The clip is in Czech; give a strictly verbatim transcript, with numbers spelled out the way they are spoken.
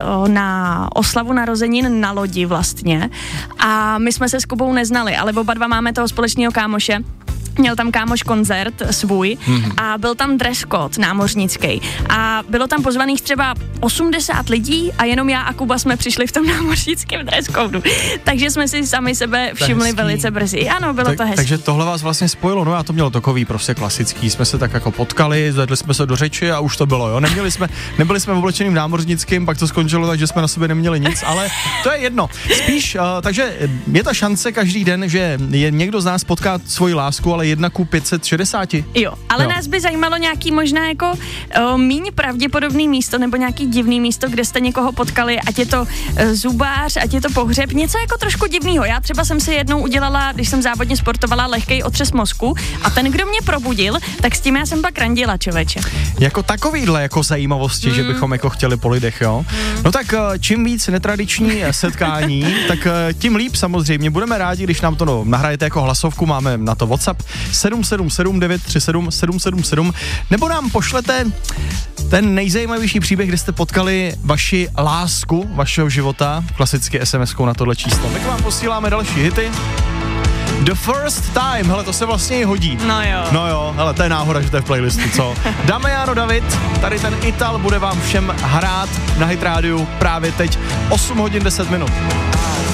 o, na oslavu narozenin na lodi vlastně a my jsme se s Kubou neznali, ale oba dva máme toho společného kámoše. Měl tam kámoš koncert svůj mm-hmm. a byl tam dress code námořnický. A bylo tam pozvaných třeba osmdesát lidí a jenom já a Kuba jsme přišli v tom námořnickém dress codeu. Takže jsme si sami sebe všimli velice brzy. Ano, bylo tak, to hezké. Takže tohle vás vlastně spojilo, no já to měl takový prostě klasický, jsme se tak jako potkali, zvedli jsme se do řeči a už to bylo, jo. Neměli jsme, nebyli jsme v oblečeným námořnickým, pak to skončilo tak, že jsme na sobě neměli nic, ale to je jedno. Spíš, uh, takže je ta šance každý den, že je někdo z nás potká svoji lásku, ale jedna ku pět set šedesát. Jo, ale jo. Nás by zajímalo nějaký možná jako uh, míň pravděpodobný místo nebo nějaký divný místo, kde jste někoho potkali, ať je to uh, zubář, ať je to pohřeb, něco jako trošku divného. Já třeba jsem si jednou udělala, když jsem závodně sportovala, lehkej otřes mozku a ten, kdo mě probudil, tak s tím já jsem pak randila, člověče. Jako takovýhle jako zajímavosti, mm. že bychom jako chtěli po lidech, jo. Mm. No tak čím víc netradiční setkání, tak tím líp samozřejmě. Budeme rádi, když nám to no, nahrajete jako hlasovku, máme na to WhatsApp sedm sedm sedm devět tři sedm sedm sedm sedm, nebo nám pošlete ten nejzajímavější příběh, kde jste potkali vaši lásku vašeho života, klasicky es em eskou na tohle číslo. My k vám posíláme další hity. The First Time, hele, to se vlastně i hodí. No jo. No jo, hele, to je náhoda, že to je v playlistu, co? Damiano David, tady ten Ital bude vám všem hrát na Hit rádiu právě teď osm hodin deset minut.